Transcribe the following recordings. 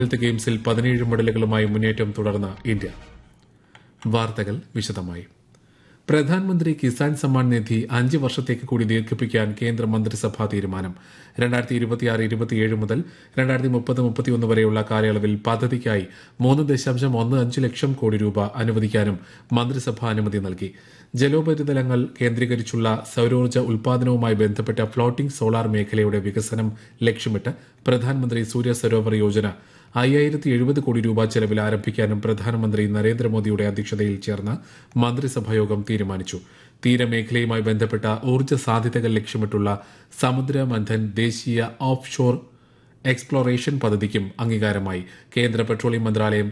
ഗെയിംസിൽ 17 മെഡലുകളുമായി മുന്നേറ്റം തുടർന്ന ഇന്ത്യ. വാർത്തകൾ വിശദമായി. പ്രധാനമന്ത്രി കിസാൻ സമ്മാൻ നിധി 5 വർഷത്തേക്ക് കൂടി ദീർഘിപ്പിക്കാൻ കേന്ദ്ര മന്ത്രിസഭാ തീരുമാനം. 2026-27 മുതൽ 2030-31 വരെയുള്ള കാലയളവിൽ പദ്ധതിക്കായി 3.15 ലക്ഷം കോടി രൂപ അനുവദിക്കാനും മന്ത്രിസഭ അനുമതി നൽകി. ജലോപരിതലങ്ങൾ കേന്ദ്രീകരിച്ചുള്ള സൌരോർജ്ജ ഉൽപാദനവുമായി ബന്ധപ്പെട്ട ഫ്ലോട്ടിംഗ് സോളാർ മേഖലയുടെ വികസനം ലക്ഷ്യമിട്ട് പ്രധാനമന്ത്രി സൂര്യ സരോവർ യോജന 5070 കോടി രൂപ ചെലവിൽ ആരംഭിക്കാനും പ്രധാനമന്ത്രി നരേന്ദ്രമോദിയുടെ അധ്യക്ഷതയിൽ ചേർന്ന മന്ത്രിസഭായോഗം തീരുമാനിച്ചു. തീരമേഖലയുമായി ബന്ധപ്പെട്ട ഊർജ്ജ സാധ്യതകൾ ലക്ഷ്യമിട്ടുള്ള സമുദ്ര മന്ഥൻ ദേശീയ ഓഫ് ഷോർ എക്സ്പ്ലോറേഷൻ പദ്ധതിക്കും അംഗീകാരമായി. കേന്ദ്ര പെട്രോളിയം മന്ത്രാലയം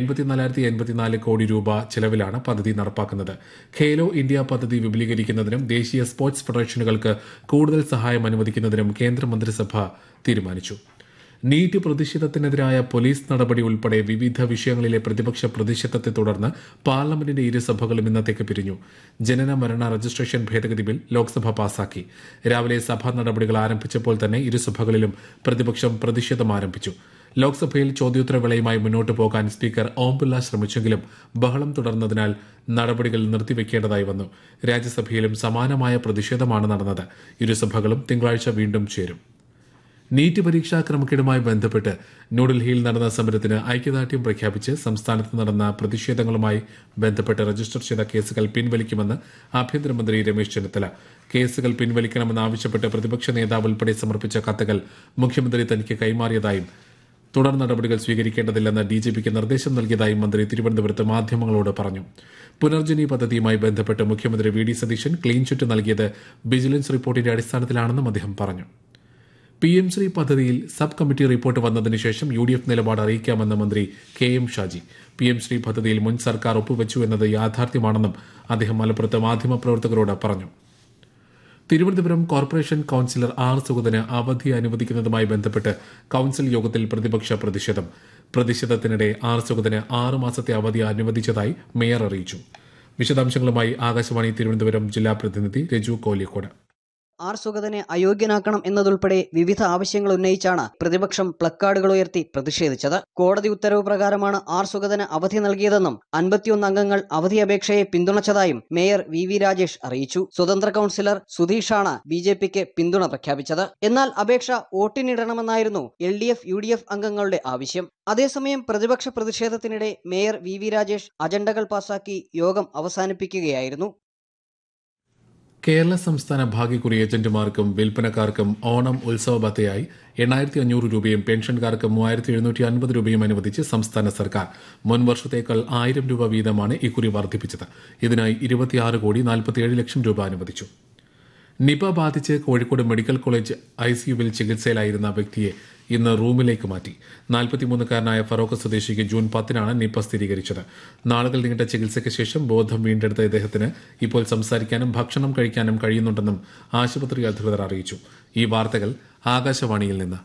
84,084 കോടി രൂപ ചെലവിലാണ് പദ്ധതി നടപ്പാക്കുന്നത്. ഖേലോ ഇന്ത്യ പദ്ധതി വിപുലീകരിക്കുന്നതിനും ദേശീയ സ്പോർട്സ് ഫെഡറേഷനുകൾക്ക് കൂടുതൽ സഹായം അനുവദിക്കുന്നതിനും കേന്ദ്രമന്ത്രിസഭ തീരുമാനിച്ചു. നീറ്റ് പ്രതിഷേധത്തിനെതിരായ പോലീസ് നടപടി ഉൾപ്പെടെ വിവിധ വിഷയങ്ങളിലെ പ്രതിപക്ഷ പ്രതിഷേധത്തെ തുടർന്ന് പാർലമെന്റിന്റെ ഇരുസഭകളും ഇന്നത്തേക്ക് പിരിഞ്ഞു. ജനന മരണ രജിസ്ട്രേഷൻ ഭേദഗതി ബിൽ ലോക്സഭ പാസാക്കി. രാവിലെ സഭാ നടപടികൾ ആരംഭിച്ചപ്പോൾ തന്നെ ഇരുസഭകളിലും പ്രതിപക്ഷം പ്രതിഷേധം ആരംഭിച്ചു. ലോക്സഭയിൽ ചോദ്യോത്തരവേളയുമായി മുന്നോട്ടു പോകാൻ സ്പീക്കർ ഓം ബിർള ശ്രമിച്ചെങ്കിലും ബഹളം തുടർന്നതിനാൽ നടപടികൾ നിർത്തിവെക്കേണ്ടതായി വന്നു. രാജ്യസഭയിലും സമാനമായ പ്രതിഷേധമാണ് നടന്നത്. ഇരുസഭകളും തിങ്കളാഴ്ച വീണ്ടും ചേരും. നീറ്റ് പരീക്ഷാ ക്രമക്കേടുമായി ബന്ധപ്പെട്ട് ന്യൂഡൽഹിയിൽ നടന്ന സമരത്തിന് ഐക്യദാർഢ്യം പ്രഖ്യാപിച്ച് സംസ്ഥാനത്ത് നടന്ന പ്രതിഷേധങ്ങളുമായി ബന്ധപ്പെട്ട് രജിസ്റ്റർ ചെയ്ത കേസുകൾ പിൻവലിക്കുമെന്ന് ആഭ്യന്തരമന്ത്രി രമേശ് ചെന്നിത്തല. കേസുകൾ പിൻവലിക്കണമെന്നാവശ്യപ്പെട്ട് പ്രതിപക്ഷ നേതാവ് ഉൾപ്പെടെ സമർപ്പിച്ച കത്തുകൾ മുഖ്യമന്ത്രി തനിക്ക് കൈമാറിയതായും തുടർ നടപടികൾ സ്വീകരിക്കേണ്ടതില്ലെന്ന് ഡിജിപിക്ക് നിർദ്ദേശം നൽകിയതായും മന്ത്രി തിരുവനന്തപുരത്ത് മാധ്യമങ്ങളോട് പറഞ്ഞു. പുനർജനി പദ്ധതിയുമായി ബന്ധപ്പെട്ട് മുഖ്യമന്ത്രി V D Satheesan clean chit നൽകിയത് വിജിലൻസ് റിപ്പോർട്ടിന്റെ അടിസ്ഥാനത്തിലാണെന്നും അദ്ദേഹം പറഞ്ഞു. PM ശ്രീ പദ്ധതിയിൽ സബ് കമ്മിറ്റി റിപ്പോർട്ട് വന്നതിന് ശേഷം UDF നിലപാട് അറിയിക്കാമെന്ന് മന്ത്രി KM ഷാജി. PM ശ്രീ പദ്ധതിയിൽ മുൻ സർക്കാർ ഒപ്പുവെച്ചു എന്നത് യാഥാർത്ഥ്യമാണെന്നും അദ്ദേഹം മലപ്പുറത്ത് മാധ്യമപ്രവർത്തകരോട് പറഞ്ഞു. തിരുവനന്തപുരം കോർപ്പറേഷൻ കൌൺസിലർ R സുഗതന് അവധി അനുവദിക്കുന്നതുമായി ബന്ധപ്പെട്ട് കൌൺസിൽ യോഗത്തിൽ പ്രതിപക്ഷ പ്രതിഷേധം. പ്രതിഷേധത്തിനിടെ R സുഗതന് 6 മാസത്തെ അവധി അനുവദിച്ചതായി മേയർ അറിയിച്ചു. വിശദാംശങ്ങളുമായി ആകാശവാണി തിരുവനന്തപുരം ജില്ലാ പ്രതിനിധി രജു കോലിക്കോട്. R സുഗതനെ അയോഗ്യനാക്കണം എന്നതുൾപ്പെടെ വിവിധ ആവശ്യങ്ങൾ ഉന്നയിച്ചാണ് പ്രതിപക്ഷം പ്ലക്കാർഡുകൾ ഉയർത്തി പ്രതിഷേധിച്ചത്. കോടതി ഉത്തരവ് പ്രകാരമാണ് R സുഗതന് അവധി നൽകിയതെന്നും 51 അംഗങ്ങൾ അവധി അപേക്ഷയെ പിന്തുണച്ചതായും മേയർ VV രാജേഷ് അറിയിച്ചു. സ്വതന്ത്ര കൌൺസിലർ സുധീഷാണ് BJPക്ക് പിന്തുണ പ്രഖ്യാപിച്ചത്. എന്നാൽ അപേക്ഷ വോട്ടിനിടണമെന്നായിരുന്നു LDF UDF അംഗങ്ങളുടെ ആവശ്യം. അതേസമയം പ്രതിപക്ഷ പ്രതിഷേധത്തിനിടെ മേയർ VV രാജേഷ് അജണ്ടകൾ പാസാക്കി യോഗം അവസാനിപ്പിക്കുകയായിരുന്നു. കേരള സംസ്ഥാന ഭാഗ്യക്കുറി ഏജന്റുമാർക്കും വിൽപ്പനക്കാർക്കും ഓണം ഉത്സവ ഭത്തയായി 8,500 രൂപയും പെൻഷൻകാർക്ക് 3,750 രൂപയും അനുവദിച്ച് സംസ്ഥാന സർക്കാർ. മുൻ വർഷത്തേക്കാൾ 1,000 രൂപ വീതമാണ് ഇക്കുറി വർദ്ധിപ്പിച്ചത്. ഇതിനായി 26,47 ലക്ഷം രൂപ അനുവദിച്ചു. നിപ ബാധിച്ച് കോഴിക്കോട് മെഡിക്കൽ കോളേജ് ICUവിൽ ചികിത്സയിലായിരുന്ന വ്യക്തിയെ ഇന്ന് റൂമിലേക്ക് മാറ്റി. 43-കാരനായ ഫറോക്ക് സ്വദേശിക്ക് ജൂൺ 10-നാണ് നിപ സ്ഥിരീകരിച്ചത്. നാളുകൾ നീണ്ട ചികിത്സയ്ക്ക് ശേഷം ബോധം വീണ്ടെടുത്ത ഇദ്ദേഹത്തിന് ഇപ്പോൾ സംസാരിക്കാനും ഭക്ഷണം കഴിക്കാനും കഴിയുന്നുണ്ടെന്നും ആശുപത്രി അധികൃതർ അറിയിച്ചു. ഈ വാർത്തകൾ ആകാശവാണിയിൽ നിന്ന്.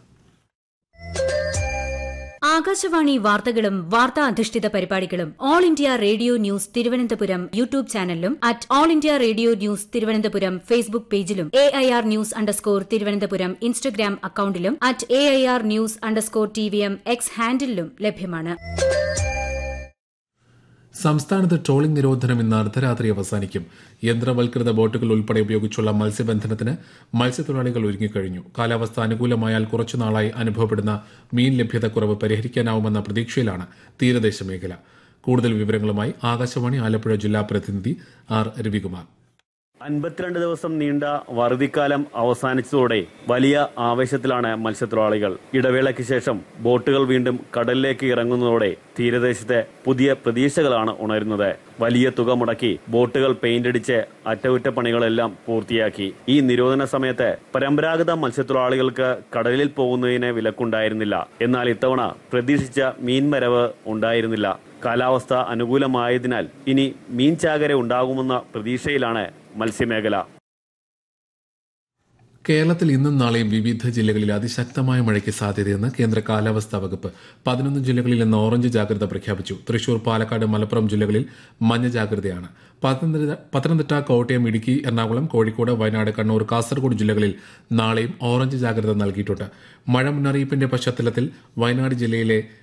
ആകാശവാണി വാർത്തകളും വാർത്താ അധിഷ്ഠിത പരിപാടികളും all India radio news Thiruvananthapuram YouTube ചാനലിലും @all India radio news Thiruvananthapuram Facebook പേജിലും AIR ന്യൂസ് _ ഇൻസ്റ്റഗ്രാം അക്കൌണ്ടിലും @AIR ന്യൂസ് _ TVM X ഹാൻഡിലും ലഭ്യമാണ്. സംസ്ഥാനത്ത് ട്രോളിംഗ് നിരോധനം ഇന്ന് അർദ്ധരാത്രി അവസാനിക്കും. യന്ത്രവൽകൃത ബോട്ടുകൾ ഉൾപ്പെടെ ഉപയോഗിച്ചുള്ള മത്സ്യബന്ധനത്തിന് മത്സ്യത്തൊഴിലാളികൾ ഒരുങ്ങിക്കഴിഞ്ഞു. കാലാവസ്ഥ അനുകൂലമായാൽ കുറച്ചുനാളായി അനുഭവപ്പെടുന്ന മീൻ ലഭ്യത കുറവ് പരിഹരിക്കാനാവുമെന്ന പ്രതീക്ഷയിലാണ് തീരദേശ മേഖല. കൂടുതൽ വിവരങ്ങളുമായി ആകാശവാണി ആലപ്പുഴ ജില്ലാ പ്രതിനിധി R രവികുമാർ. 52 ദിവസം നീണ്ട വറുതിക്കാലം അവസാനിച്ചതോടെ വലിയ ആവേശത്തിലാണ് മത്സ്യത്തൊഴിലാളികൾ. ഇടവേളയ്ക്ക് ശേഷം ബോട്ടുകൾ വീണ്ടും കടലിലേക്ക് ഇറങ്ങുന്നതോടെ തീരദേശത്തെ പുതിയ പ്രതീക്ഷകളാണ് ഉണരുന്നത്. വലിയ തുക മുടക്കി ബോട്ടുകൾ പെയിന്റടിച്ച് അറ്റകുറ്റപ്പണികളെല്ലാം പൂർത്തിയാക്കി. ഈ നിരോധന സമയത്ത് പരമ്പരാഗത മത്സ്യത്തൊഴിലാളികൾക്ക് കടലിൽ പോകുന്നതിന് വിലക്കുണ്ടായിരുന്നില്ല. എന്നാൽ ഇത്തവണ പ്രതീക്ഷിച്ച മീൻവരവ് ഉണ്ടായിരുന്നില്ല. കാലാവസ്ഥ അനുകൂലമായതിനാൽ ഇനി മീൻ ചാകര ഉണ്ടാകുമെന്ന പ്രതീക്ഷയിലാണ് മത്സ്യമേഖല. കേരളത്തിൽ ഇന്നും നാളെയും വിവിധ ജില്ലകളിൽ അതിശക്തമായ മഴയ്ക്ക് സാധ്യതയെന്ന് കേന്ദ്ര കാലാവസ്ഥാ വകുപ്പ്. 11 ജില്ലകളിൽ ഇന്ന് ഓറഞ്ച് ജാഗ്രത പ്രഖ്യാപിച്ചു. തൃശൂർ, പാലക്കാട്, മലപ്പുറം ജില്ലകളിൽ മഞ്ഞ ജാഗ്രതയാണ്. പത്തനംതിട്ട, കോട്ടയം, ഇടുക്കി, എറണാകുളം, കോഴിക്കോട്, വയനാട്, കണ്ണൂർ, കാസർഗോഡ് ജില്ലകളിൽ നാളെയും ഓറഞ്ച് ജാഗ്രത നൽകിയിട്ടുണ്ട്. മഴ മുന്നറിയിപ്പിന്റെ പശ്ചാത്തലത്തിൽ വയനാട് ജില്ലയിലെ